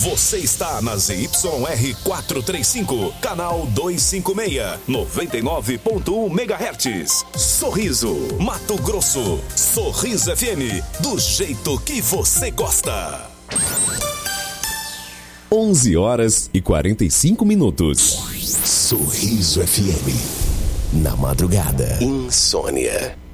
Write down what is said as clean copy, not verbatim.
Você está na ZYR 435, canal 256, 99.1 MHz. Sorriso, Mato Grosso. Sorriso FM, do jeito que você gosta. 11h45. Sorriso FM. Na madrugada. Insônia.